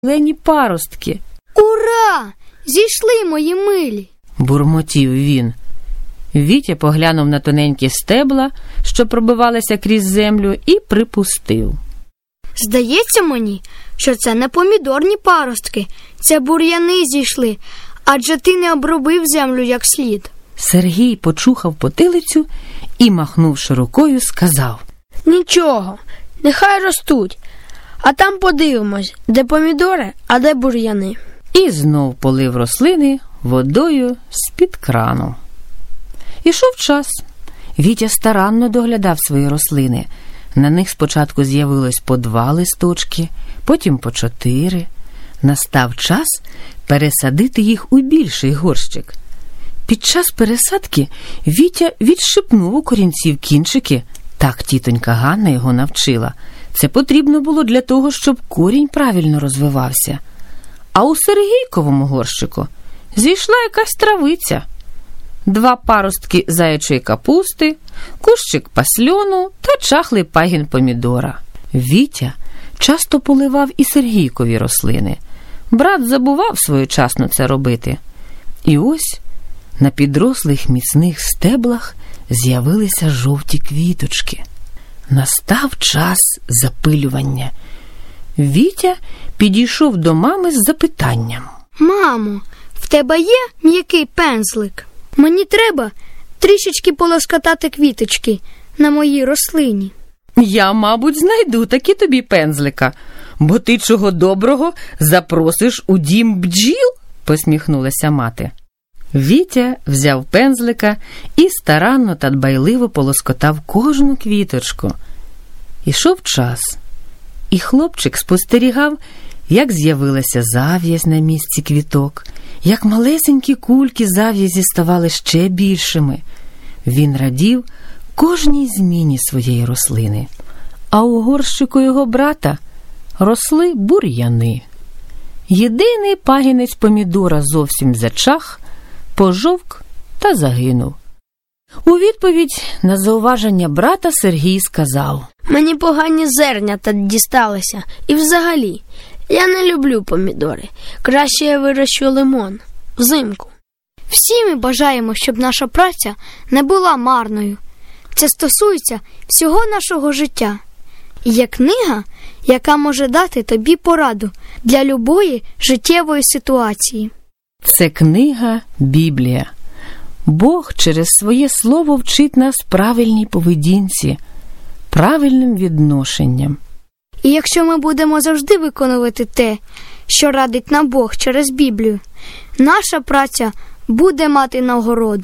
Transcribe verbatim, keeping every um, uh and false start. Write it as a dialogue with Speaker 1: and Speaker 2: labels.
Speaker 1: зелені паростки.
Speaker 2: Ура! Зійшли, мої милі!
Speaker 1: Бурмотів він. Вітя поглянув на тоненькі стебла, що пробивалися крізь землю, і припустив.
Speaker 2: Здається мені, що це не помідорні паростки, це бур'яни зійшли, адже ти не обробив землю як слід.
Speaker 1: Сергій почухав потилицю і, махнувши рукою, сказав.
Speaker 3: Нічого, нехай ростуть, а там подивимось, де помідори, а де бур'яни.
Speaker 1: І знов полив рослини водою з-під крану. Ішов час. Вітя старанно доглядав свої рослини. На них спочатку з'явилось по два листочки, потім по чотири. Настав час пересадити їх у більший горщик. Під час пересадки Вітя відшипнув у корінців кінчики. Так тітонька Ганна його навчила. Це потрібно було для того, щоб корінь правильно розвивався. А у Сергійковому горщику зійшла якась травиця. Два паростки заячої капусти, кущик пасльону та чахлий пагін помідора. Вітя часто поливав і Сергійкові рослини. Брат забував своєчасно це робити. І ось на підрослих міцних стеблах з'явилися жовті квіточки. Настав час запилювання. Вітя підійшов до мами з запитанням.
Speaker 2: Мамо, в тебе є м'який пензлик? Мені треба трішечки полоскотати квіточки на моїй рослині.
Speaker 1: Я, мабуть, знайду таки тобі пензлика, бо ти чого доброго запросиш у дім бджіл, посміхнулася мати. Вітя взяв пензлика і старанно та дбайливо полоскотав кожну квіточку. Ішов час, і хлопчик спостерігав, як з'явилася зав'язь на місці квіток, як малесенькі кульки зав'язі ставали ще більшими. Він радів кожній зміні своєї рослини. А у горщику його брата росли бур'яни. Єдиний пагінець помідора зовсім зачах, пожовк та загинув. У відповідь на зауваження брата Сергій сказав:
Speaker 3: Мені погані зернята дісталися. І взагалі, я не люблю помідори. Краще я вирощу лимон взимку.
Speaker 2: Всі ми бажаємо, щоб наша праця не була марною. Це стосується всього нашого життя. І є книга, яка може дати тобі пораду для любої життєвої ситуації.
Speaker 1: Це книга Біблія. Бог через своє слово вчить нас правильній поведінці, правильним відношенням.
Speaker 2: І якщо ми будемо завжди виконувати те, що радить нам Бог через Біблію, наша праця буде мати нагороду.